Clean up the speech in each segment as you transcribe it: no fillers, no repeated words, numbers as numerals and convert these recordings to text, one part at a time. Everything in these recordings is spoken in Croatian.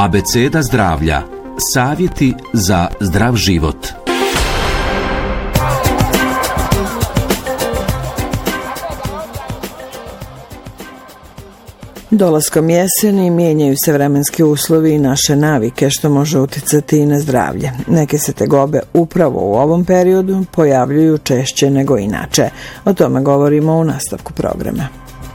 Abeceda zdravlja. Savjeti za zdrav život. Dolaskom jeseni mijenjaju se vremenski uslovi i naše navike, što može uticati i na zdravlje. Neke se tegobe upravo u ovom periodu pojavljuju češće nego inače. O tome govorimo u nastavku programa.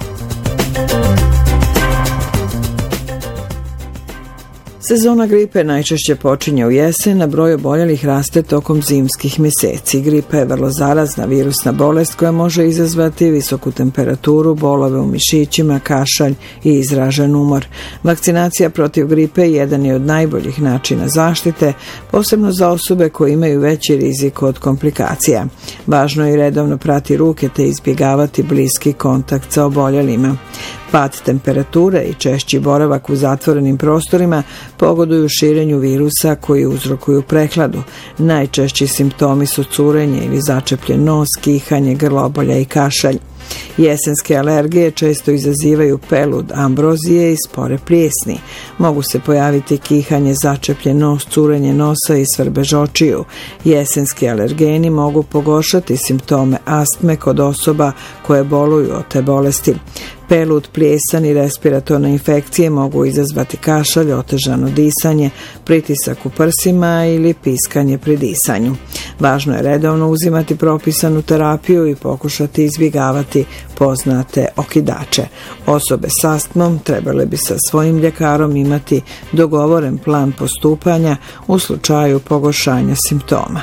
Sezona gripe najčešće počinje u jesen, a broj oboljelih raste tokom zimskih mjeseci. Gripa je vrlo zarazna virusna bolest koja može izazvati visoku temperaturu, bolove u mišićima, kašalj i izražen umor. Vakcinacija protiv gripe jedan je od najboljih načina zaštite, posebno za osobe koje imaju veći rizik od komplikacija. Važno je redovno prati ruke te izbjegavati bliski kontakt sa oboljelima. Pad temperature i češći boravak u zatvorenim prostorima pogoduju širenju virusa koji uzrokuju prehladu. Najčešći simptomi su curenje ili začepljen nos, kihanje, grlobolja i kašalj. Jesenske alergije često izazivaju pelud, ambrozije i spore plijesni. Mogu se pojaviti kihanje, začepljen nos, curenje nosa i svrbež očiju. Jesenski alergeni mogu pogoršati simptome astme kod osoba koje boluju od te bolesti. Pelud, plijesan i respiratorne infekcije mogu izazvati kašalj, otežano disanje, pritisak u prsima ili piskanje pri disanju. Važno je redovno uzimati propisanu terapiju i pokušati izbjegavati poznate okidače. Osobe s astmom trebale bi sa svojim ljekarom imati dogovoren plan postupanja u slučaju pogoršanja simptoma.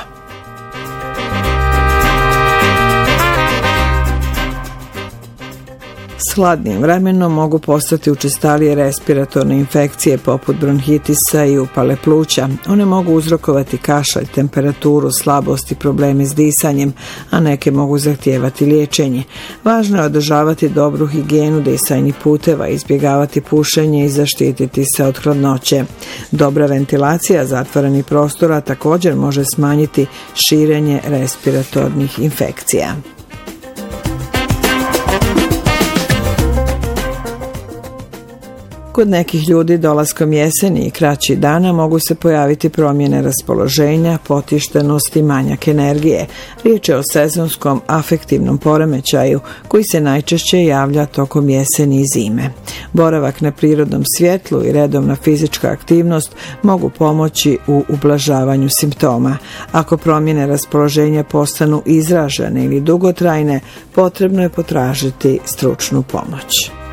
S hladnim vremenom mogu postati učestalije respiratorne infekcije poput bronhitisa i upale pluća. One mogu uzrokovati kašalj, temperaturu, slabost i probleme s disanjem, a neke mogu zahtijevati liječenje. Važno je održavati dobru higijenu disajnih puteva, izbjegavati pušenje i zaštititi se od hladnoće. Dobra ventilacija zatvorenih prostora također može smanjiti širenje respiratornih infekcija. Kod nekih ljudi dolaskom jeseni i kraći dana mogu se pojaviti promjene raspoloženja, potištenost i manjak energije. Riječ je o sezonskom afektivnom poremećaju koji se najčešće javlja tokom jeseni i zime. Boravak na prirodnom svjetlu i redovna fizička aktivnost mogu pomoći u ublažavanju simptoma. Ako promjene raspoloženja postanu izražene ili dugotrajne, potrebno je potražiti stručnu pomoć.